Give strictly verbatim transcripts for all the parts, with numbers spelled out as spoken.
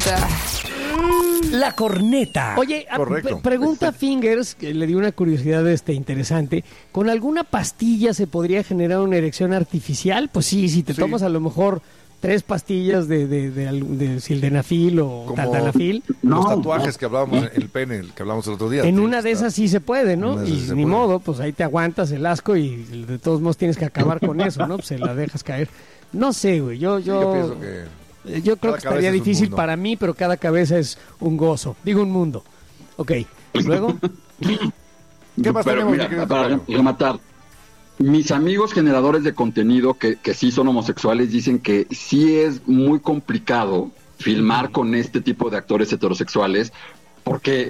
La corneta. Oye, Correcto. P- pregunta Fingers, que le dio una curiosidad este, interesante. ¿Con alguna pastilla se podría generar una erección artificial? Pues sí, si te Sí. tomas a lo mejor tres pastillas de, de, de, de, de sildenafil o Como taldanafil. Los No, tatuajes no. que hablábamos en el pene, el que hablábamos el otro día. En Tiene una que de estar- esas sí se puede, En ¿no? una de Y esas se ni puede. modo, pues ahí te aguantas el asco y de todos modos tienes que acabar con eso, ¿no? Pues se la dejas caer. No sé, güey, yo... yo... Yo pienso que... Eh, Yo creo Cada que cabeza estaría es un difícil mundo. para mí, pero cada cabeza es un gozo. Digo un mundo. Ok, luego. ¿Qué más Pero tenemos, mira, mi querido para Tocayo? rematar, mis amigos generadores de contenido que, que sí son homosexuales dicen que sí es muy complicado filmar con este tipo de actores heterosexuales porque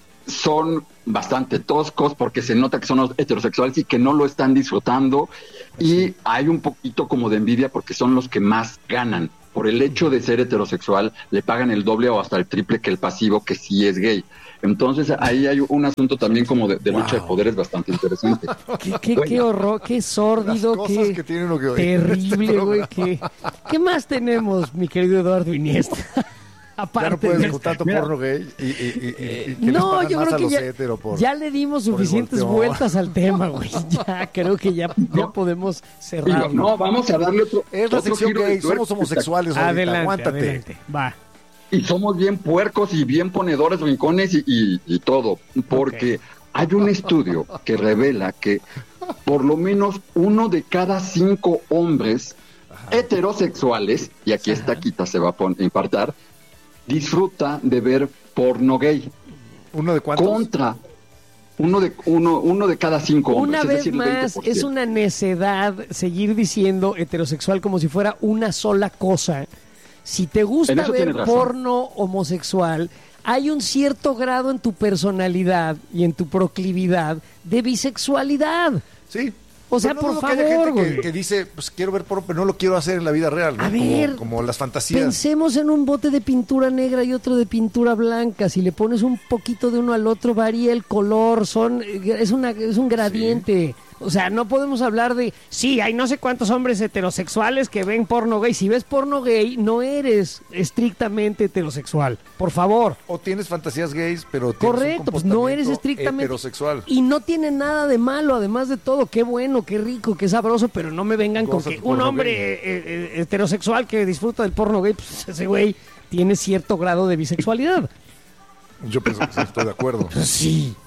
son bastante toscos, porque se nota que son heterosexuales y que no lo están disfrutando, y hay un poquito como de envidia porque son los que más ganan. Por el hecho de ser heterosexual, le pagan el doble o hasta el triple que el pasivo, que sí es gay. Entonces ahí hay un asunto también como de, de lucha de Wow. poderes bastante interesante. Qué, qué, qué horror, qué sórdido, Las cosas qué que tiene uno que oír en este terrible, güey. programa. Qué, ¿Qué más tenemos, mi querido Eduardo Iniesta? Ya Aparte no puedes de con tanto Mira. porno gay y, y, y- y- y que les No, pagan yo más creo a que los ya, hetero por- ya le dimos por el suficientes volteo. vueltas al tema, güey. Ya creo que ya, ya No. podemos Digo, cerrarlo. no, vamos a darle otro, Es la otro sección giro de gay, tuerca. somos homosexuales ahorita, Adelante, aguántate. adelante. Va. Y somos bien puercos y bien ponedores, rincones y, y- y todo, porque Ok. hay un estudio que revela que por lo menos uno de cada cinco hombres heterosexuales, y aquí esta quita se va a pon- impartar, disfruta de ver porno gay. ¿Uno de cuántos? Contra uno de uno uno de cada cinco hombres. Una es vez decir, el más, veinte por ciento. es una necedad seguir diciendo heterosexual como si fuera una sola cosa. Si te En gusta eso ver tienes razón. porno homosexual, hay un cierto grado en tu personalidad y en tu proclividad de bisexualidad. Sí. O sea, Pero por dudo que haya favor, gente que, güey. que dice, pues quiero ver porno, pero no lo quiero hacer en la vida real, ¿no? A Como- ver, como, las fantasías. Pensemos en un bote de pintura negra y otro de pintura blanca. Si le pones un poquito de uno al otro, varía el color. Son, es, una, es un gradiente. O sea, no podemos hablar de, sí, hay no sé cuántos hombres heterosexuales que ven porno gay. Si ves porno gay, no eres estrictamente heterosexual. Por favor. O tienes fantasías gays, pero tienes un Correcto, pues no eres comportamiento estrictamente heterosexual. y no tiene nada de malo, además de todo, qué bueno, qué rico, qué sabroso, pero no me vengan Goza con que tu un porno hombre gay. eh, eh, heterosexual que disfruta del porno gay, pues ese güey tiene cierto grado de bisexualidad. Yo pienso que sí, estoy de acuerdo. Pues sí.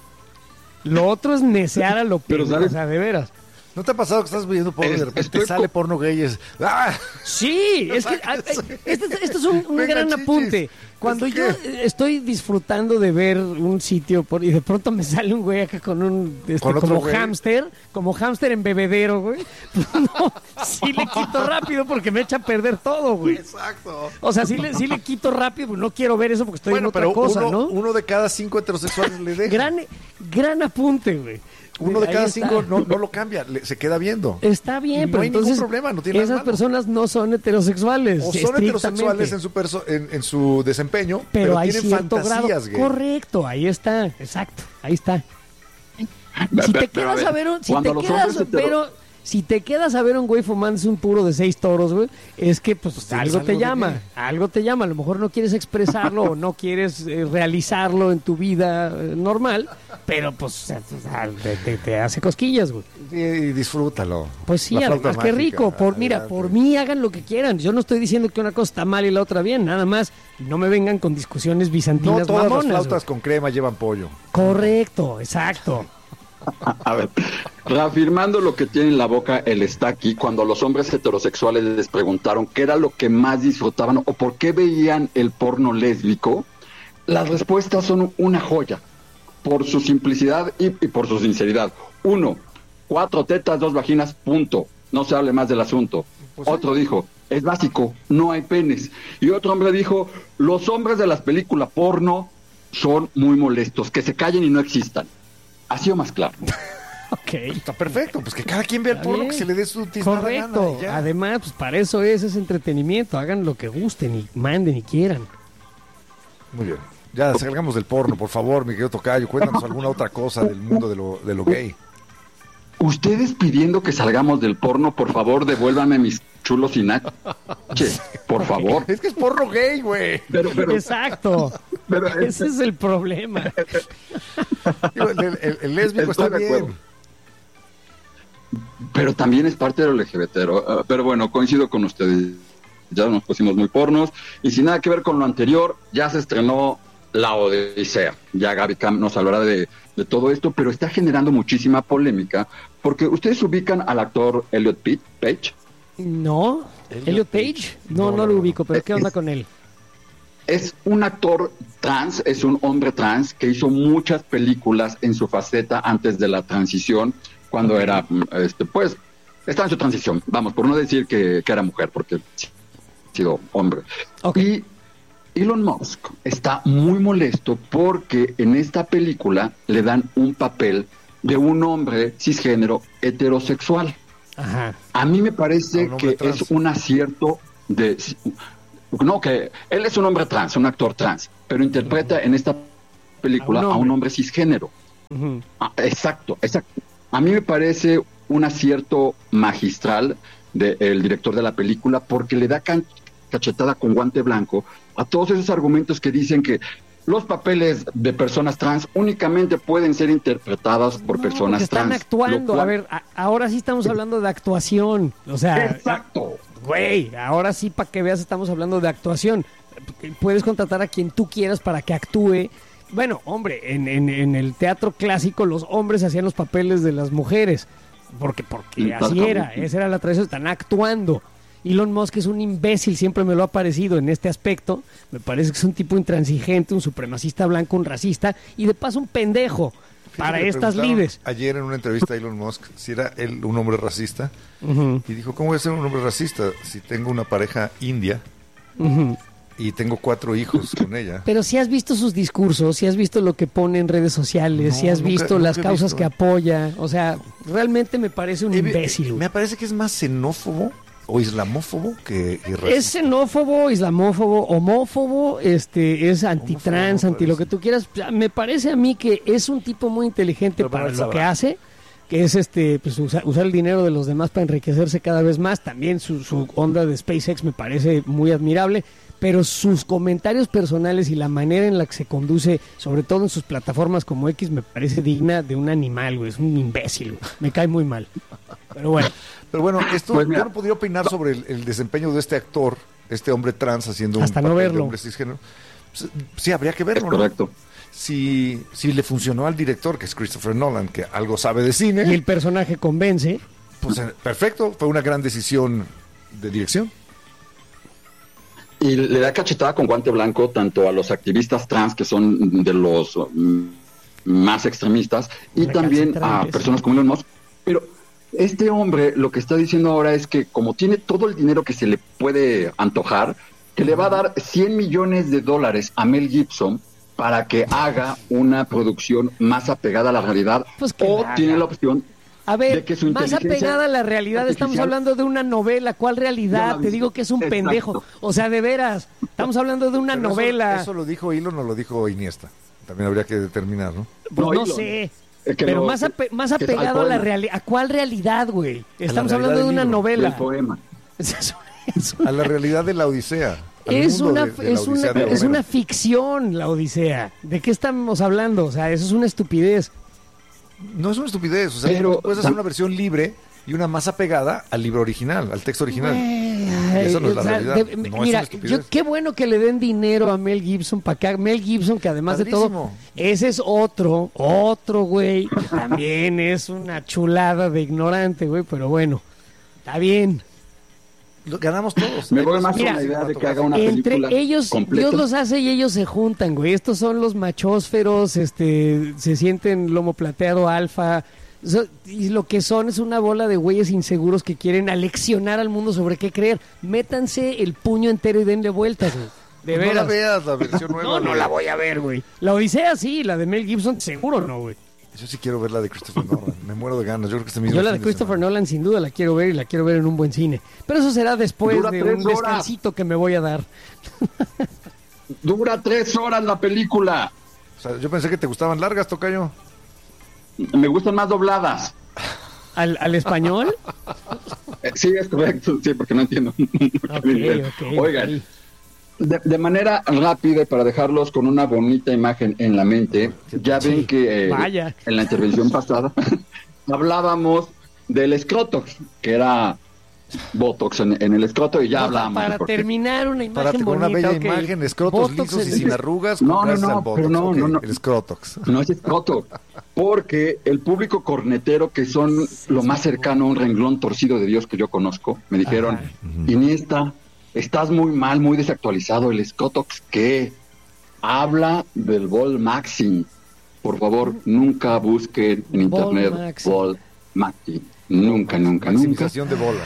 Lo otro es necear a lo Pero, pendejo, ¿sabes? o sea, de veras. ¿No te ha pasado que estás viendo porno y de Es- repente estoy te sale co- porno gay y es... ¡Ah! Sí, es que ah, eh, este, este es un, un Venga, gran chichis. apunte. Cuando ¿Esto yo qué? eh, estoy disfrutando de ver un sitio por, y de pronto me sale un güey acá con un este, ¿Con otro como güey? hámster, como hámster en bebedero, güey. Pues no, sí le quito rápido porque me echa a perder todo, güey. Exacto. O sea, sí le, sí le quito rápido, pues no quiero ver eso porque estoy Bueno, en otra pero cosa, uno, ¿no? uno de cada cinco heterosexuales le deja. Gran, gran apunte, güey. Uno de Ahí cada está. cinco no, no lo cambia, le- se queda viendo. Está bien, No pero hay ningún entonces problema, no tiene nada esas malo. personas no son heterosexuales. O son estrictamente. heterosexuales en su, perso- en, en su desempeño, pero, pero, hay tienen cierto grado. fantasías gay. Correcto, ahí está, exacto, ahí está. Si Pero, te pero, a quedas ver, a ver, un- si cuando te los quedas hombres a ver, hetero- si te quedas a ver un güey fumándose un puro de seis toros, güey, es que pues, tienes algo te algo de llama, gay. algo te llama. A lo mejor no quieres expresarlo o no quieres eh, realizarlo en tu vida eh, normal, pero pues o sea, te, te- te hace cosquillas, güey. Sí, y disfrútalo. Pues sí, La flauta además qué mágica, rico. Por, mira, adelante. por mí hagan lo que quieran. Yo no estoy diciendo que una cosa está mal y la otra bien, nada más. No me vengan con discusiones bizantinas No todas mamonas, las flautas güey. con crema llevan pollo. Correcto, exacto. A ver, reafirmando lo que tiene en la boca el está aquí, cuando los hombres heterosexuales les preguntaron qué era lo que más disfrutaban o por qué veían el porno lésbico, las respuestas son una joya, por su simplicidad y, y por su sinceridad. Uno, cuatro tetas, dos vaginas, punto. No se hable más del asunto. Pues sí. Otro dijo, es básico, no hay penes. Y otro hombre dijo, los hombres de las películas porno son muy molestos, que se callen y no existan. Ha sido más claro. Ok. Está perfecto, pues que cada quien vea el Está porno bien. que se le dé su tiznada Correcto. gana y ya. Además, pues para eso es, es entretenimiento. Hagan lo que gusten y manden y quieran. Muy bien. Ya salgamos del porno, por favor, mi querido Tocayo. Cuéntanos alguna otra cosa del mundo de lo, de lo gay. Ustedes pidiendo que salgamos del porno, por favor, devuélvanme mis chulos y nach. Por favor. Es que es porno gay, güey. Pero, pero, Exacto. pero, Ese es el problema. Digo, el, el- el lésbico Estoy está de bien. acuerdo. Pero también es parte del L G B T. Uh, pero bueno, coincido con ustedes. Ya nos pusimos muy pornos. Y sin nada que ver con lo anterior, ya se estrenó La Odisea. Ya Gaby Cam nos hablará de, de todo esto, pero está generando muchísima polémica porque ustedes ubican al actor Elliot Pitt- Page. No, Elliot Page, no, no, lo ubico, pero ¿qué onda con él? Es un actor trans, es un hombre trans que hizo muchas películas en su faceta antes de la transición, cuando Ok. era, mm, este, pues, estaba en su transición, vamos, por no decir que, que era mujer, porque ha sido hombre. Ok. Y Elon Musk está muy molesto porque en esta película le dan un papel de un hombre cisgénero heterosexual. Ajá. A mí me A parece un hombre que trans. es un acierto de... No, que él es un hombre trans, un actor trans, pero interpreta en esta película A un a un hombre. hombre cisgénero. Ujú. Ah, exacto, exacto. A mí me parece un acierto magistral del director de la película porque le da can- cachetada con guante blanco a todos esos argumentos que dicen que los papeles de personas trans únicamente pueden ser interpretados por No, personas porque están trans. actuando. lo cual- A ver, a- ahora sí estamos hablando de actuación. O sea, Exacto. güey, ahora sí, para que veas, estamos hablando de actuación. Puedes contratar a quien tú quieras para que actúe. Bueno, hombre, en, en, en el teatro clásico los hombres hacían los papeles de las mujeres. Porque, porque así era, esa era la tradición, están actuando. Elon Musk es un imbécil, siempre me lo ha parecido en este aspecto. Me parece que es un tipo intransigente, un supremacista blanco, un racista y de paso un pendejo para Fíjate, le estas preguntaron lides. Ayer en una entrevista a Elon Musk si era él un hombre racista. Ujú, Y dijo, ¿cómo voy a ser un hombre racista si tengo una pareja india ujú. y tengo cuatro hijos con ella? Pero si has visto sus discursos, si has visto lo que pone en redes sociales, No, si has nunca- visto nunca las he causas visto. que apoya, o sea, realmente me parece un Eh, eh, imbécil. Me parece que es más xenófobo o islamófobo que, que racista. Es xenófobo, islamófobo, homófobo, este, es antitrans, Homófobo, anti lo parece. que tú quieras. Me parece a mí que es un tipo muy inteligente Pero para para él lo sabrá. que hace, que es este, pues usa- usar el dinero de los demás para enriquecerse cada vez más. También su, su onda de SpaceX me parece muy admirable, pero sus comentarios personales y la manera en la que se conduce, sobre todo en sus plataformas como X, me parece digna de un animal, güey. Es un imbécil, güey. Me cae muy mal. Pero bueno. Pero bueno, esto Pues mira. yo no podría opinar sobre el, el desempeño de este actor, este hombre trans haciendo Hasta un no papel verlo. de hombre cisgénero. Pues, sí, habría que Es verlo, ¿no? correcto. Si, si le funcionó al director, que es Christopher Nolan, que algo sabe de cine, Y el personaje convence. pues eh, perfecto, fue una gran decisión de dirección. Y le da cachetada con guante blanco tanto a los activistas trans, que son de los mm, más extremistas, y también a Recalcitrantes. personas como Elon Musk. Pero este hombre lo que está diciendo ahora es que como tiene todo el dinero que se le puede antojar, que le va a dar cien millones de dólares a Mel Gibson para que haga una producción más apegada a la realidad, Pues que o la tiene haga. la opción A ver, de que su más inteligencia apegada a la realidad, estamos artificial- hablando de una novela. ¿Cuál Ya realidad? la Te viste. digo que es un Exacto. pendejo. O sea, de veras, estamos hablando de una Pero eso- novela. Eso, lo dijo Elon o lo dijo Iniesta. También habría que determinar, ¿no? Pues No, no Elon. sé. Es que Pero no, más, ape- más que es apegado a la poema. realidad. ¿A cuál realidad, güey? Estamos realidad hablando de del una libro, novela. del poema. Es, es una- A la realidad de la Odisea. al es mundo una, de- de la es, una, Odisea de es Homero. una ficción, la Odisea. ¿De qué estamos hablando? O sea, eso es una estupidez. No es una estupidez, o sea, Pero- puedes hacer una versión libre y una más apegada al libro original, al texto original. Ay, Eso no es la o sea, realidad, de- no es mira, una estupidez. yo, qué bueno que le den dinero a Mel Gibson para que Mel Gibson, que además de todo, Padrísimo. ese es otro, otro güey, que también es una chulada de ignorante, güey, pero bueno, está bien. Lo- Ganamos todos. Me Hay voy más más con Mira, la idea de que haga una Entre película ellos, completa. Dios los hace y ellos se juntan, güey. Estos son los machósferos, este, se sienten lomo plateado alfa. So- y lo que son es una bola de güeyes inseguros que quieren aleccionar al mundo sobre qué creer. Métanse el puño entero y denle vueltas, güey. De No la veras. veas, la versión nueva. No, no güey. la voy a ver, güey. La Odisea sí, la de Mel Gibson seguro no, güey. Yo sí quiero ver la de Christopher Nolan. Me muero de ganas. Yo creo que este mismo Yo la de fin Christopher semana. Nolan sin duda la quiero ver y la quiero ver en un buen cine. Pero eso será después Dura de tres un horas. descansito que me voy a dar. Dura tres horas la película. O sea, yo pensé que te gustaban largas, tocayo. Me gustan más dobladas. ¿Al, al español? Eh, sí, es correcto, sí, porque no entiendo. Okay, okay, Oigan, okay. De, de manera rápida y para dejarlos con una bonita imagen en la mente, ya ven que eh, Vaya. en la intervención pasada hablábamos del escrotox, que era botox en, en el escroto, y ya No, hablábamos. Para porque... terminar, una imagen Para con bonita. una bella okay. imagen, escrotos Botox lisos y en- sin arrugas, No, con no, gracias no, al Botox. pero no, Ok, no, no. el escrotox. No es escroto, porque el público cornetero, que son lo más cercano a un renglón torcido de Dios que yo conozco, me dijeron, Ajá. Iniesta, estás muy mal, muy desactualizado. El escrotox, ¿qué? Habla del Vol Maxi. Por favor, nunca busquen en Vol internet Maxi. Vol Maxi. Nunca, nunca, nunca. Maximización de bolas.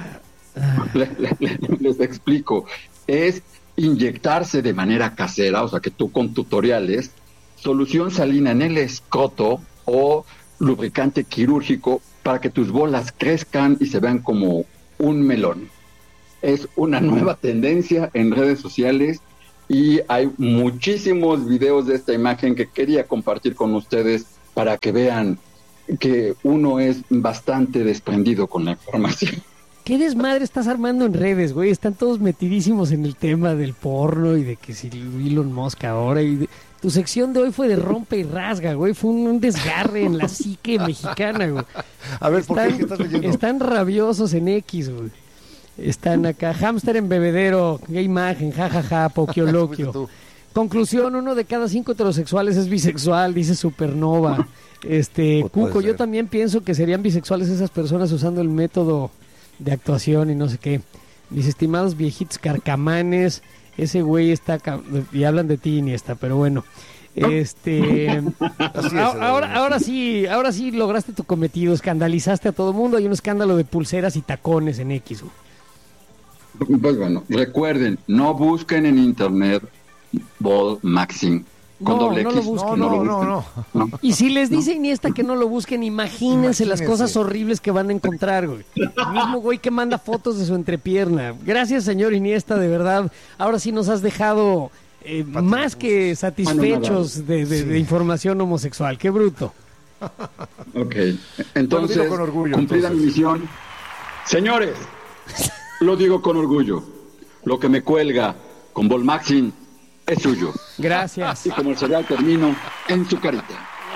Le- le- le- les explico. Es inyectarse de manera casera, o sea que tú con tutoriales, solución salina en el escroto o lubricante quirúrgico para que tus bolas crezcan y se vean como un melón. Es una nueva tendencia en redes sociales y hay muchísimos videos de esta imagen que quería compartir con ustedes para que vean que uno es bastante desprendido con la información. ¿Qué desmadre estás armando en redes, güey? Están todos metidísimos en el tema del porno y de que si Elon Musk ahora. Y de... Tu sección de hoy fue de rompe y rasga, güey. Fue un, un desgarre en la psique mexicana, güey. A ver, ¿por qué? Están, ¿Qué estás leyendo? están rabiosos en X, güey. Están acá. Hámster en bebedero. Qué imagen, jajaja, Fuiste poquioloquio. tú. Conclusión, uno de cada cinco heterosexuales es bisexual, dice Supernova. Este, Pues puede Cuco, yo ser. también pienso que serían bisexuales esas personas usando el método de actuación y no sé qué. Mis estimados viejitos carcamanes, ese güey está... ca- Y hablan de ti, Iniesta, pero bueno. Este... Así es, a- Eduardo. ahora, ahora sí, ahora sí lograste tu cometido, escandalizaste a todo el mundo. Hay un escándalo de pulseras y tacones en X, güey. Pues bueno, recuerden, no busquen en internet Vol Maxi con No, doble no X. lo busquen. No, lo no, busquen. no, No. Y si les dice Iniesta que no lo busquen, imagínense las Imagínense. cosas horribles que van a encontrar, güey. El mismo güey que manda fotos de su entrepierna. Gracias, señor Iniesta, de verdad. Ahora sí nos has dejado eh, más que satisfechos de, de- de información homosexual. Qué bruto. Ok, entonces, Lo digo con orgullo, cumplida entonces. mi misión. Señores, lo digo con orgullo. Lo que me cuelga con Vol Maxi es suyo. Gracias. Y como el cereal termino en su carita.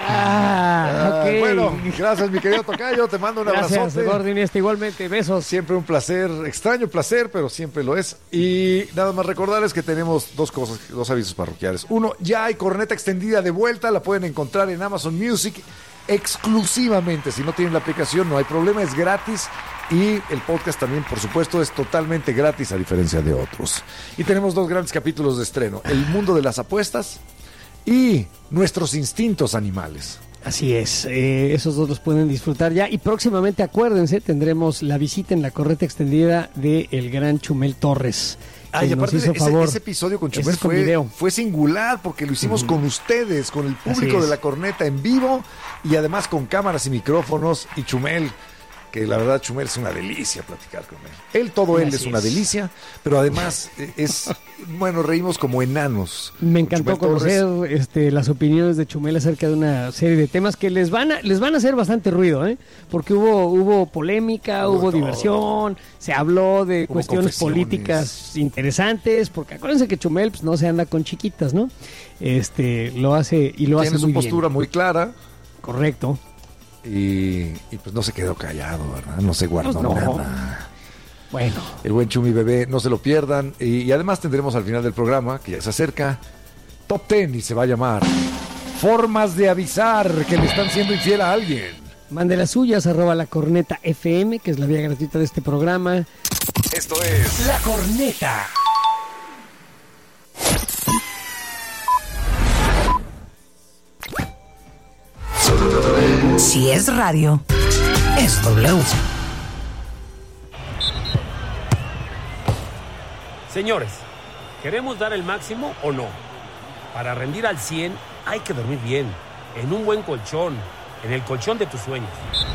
Ah, Ah, ok. bueno, gracias, mi querido Tocayo. Te mando un Gracias, abrazote. Eduardo Iniesta. Igualmente, besos. Siempre un placer, extraño placer, pero siempre lo es. Y nada más recordarles que tenemos dos cosas, dos avisos parroquiales. Uno, ya hay corneta extendida de vuelta, la pueden encontrar en Amazon Music exclusivamente. Si no tienen la aplicación, no hay problema, es gratis. Y el podcast también, por supuesto, es totalmente gratis, a diferencia de otros. Y tenemos dos grandes capítulos de estreno: El mundo de las apuestas y Nuestros instintos animales. Así es, eh, esos dos los pueden disfrutar ya. Y próximamente, acuérdense, tendremos la visita en la correta extendida de el gran Chumel Torres. Ah, y que nos aparte hizo ese, favor. ese episodio con Ese Chumel es con fue, video. fue singular porque lo hicimos con ustedes, con el público es. de la corneta en vivo y además con cámaras y micrófonos. Y Chumel, que la verdad Chumel es una delicia platicar con él. Él, todo él Así es una es. delicia, pero además eh, es, bueno, reímos como enanos. Me encantó Chumel Torres. conocer este, las opiniones de Chumel acerca de una serie de temas que les van a, les van a hacer bastante ruido, ¿eh? Porque hubo, hubo polémica, Hubo hubo todo. diversión, se habló de Hubo cuestiones confesiones. políticas interesantes, porque acuérdense que Chumel pues, no se anda con chiquitas, ¿no? Este, lo hace y lo Tiene hace su muy postura bien. muy clara Correcto. y, y pues no se quedó callado, ¿verdad? No se guardó Pues no. nada. Bueno, El buen Chumi Bebé, no se lo pierdan. Y, y además tendremos al final del programa, que ya se acerca, Top Ten y se va a llamar Formas de avisar que le están siendo infiel a alguien. mande las suyas, arroba la corneta F M, que es la vía gratuita de este programa. Esto es La Corneta. Si es radio, es W. Señores, ¿queremos dar el máximo o no? Para rendir al cien hay que dormir bien, en un buen colchón, en el colchón de tus sueños.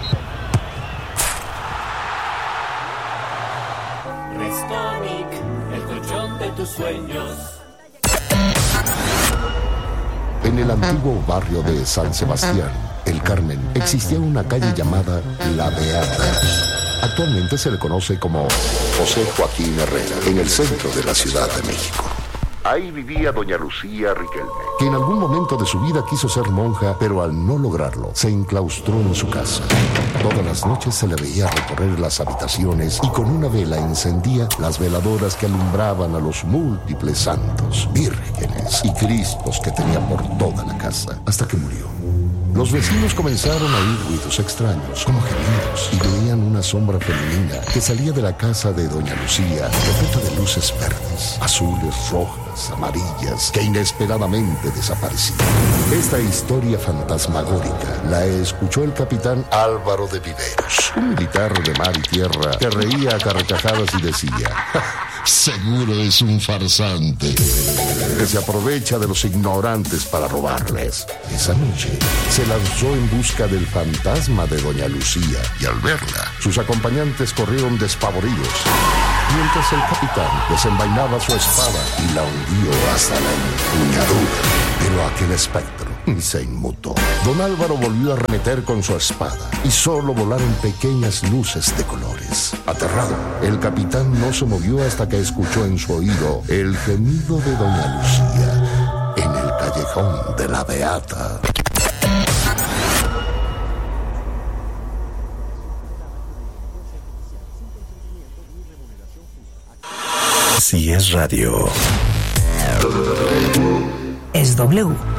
Restonic, el colchón de tus sueños. En el antiguo barrio de San Sebastián El Carmen, existía una calle llamada La Beata. Actualmente se le conoce como José Joaquín Herrera, en el centro de la Ciudad de México. Ahí vivía doña Lucía Riquelme, que en algún momento de su vida quiso ser monja, pero al no lograrlo, se enclaustró en su casa. Todas las noches se le veía recorrer las habitaciones y con una vela encendía las veladoras que alumbraban a los múltiples santos, vírgenes y cristos que tenía por toda la casa, hasta que murió. Los vecinos comenzaron a oír ruidos extraños, como gemidos, y veían una sombra femenina que salía de la casa de doña Lucía, repleta de luces verdes, azules, rojas, amarillas, que inesperadamente desaparecían. Esta historia fantasmagórica la escuchó el capitán Álvaro de Viveros, un militar de mar y tierra que reía a carcajadas y decía: seguro es un farsante que se aprovecha de los ignorantes para robarles. Esa noche se lanzó en busca del fantasma de doña Lucía y al verla, sus acompañantes corrieron despavoridos, mientras el capitán desenvainaba su espada y la hundió hasta la empuñadura. Pero aquel espectro se inmutó. Don Álvaro volvió a arremeter con su espada y solo volaron pequeñas luces de colores. Aterrado, el capitán no se movió hasta que escuchó en su oído el gemido de doña Lucía en el callejón de La Beata. Si es radio, es W.